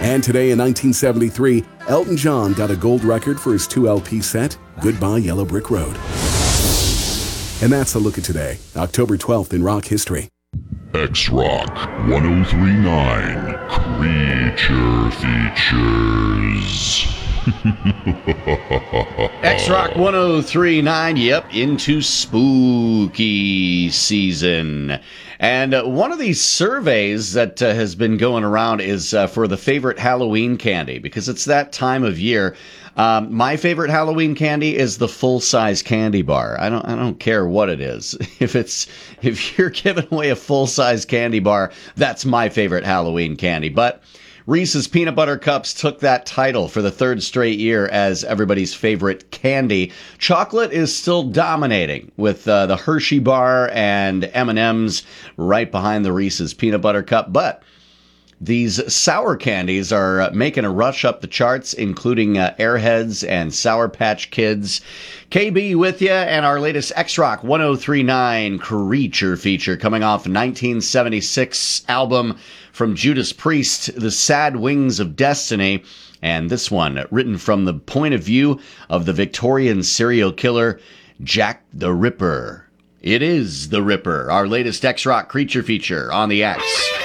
And today in 1973, Elton John got a gold record for his 2 LP set, Goodbye Yellow Brick Road. And that's a look at today, October 12th in rock history. X-Rock 1039 Creature Features. X-Rock 1039, yep, into spooky season. And one of these surveys that has been going around is for the favorite Halloween candy, because it's that time of year. My favorite Halloween candy is the full-size candy bar. I don't care what it is. If you're giving away a full-size candy bar, that's my favorite Halloween candy. But Reese's Peanut Butter Cups took that title for the 3rd straight year as everybody's favorite candy. Chocolate is still dominating with the Hershey bar and M&M's right behind the Reese's Peanut Butter Cup. But these sour candies are making a rush up the charts, including Airheads and Sour Patch Kids. KB with you, and our latest X-Rock 1039 Creature feature coming off 1976 album from Judas Priest, The Sad Wings of Destiny. And this one, written from the point of view of the Victorian serial killer, Jack the Ripper. It is the Ripper, our latest X-Rock Creature feature on the X.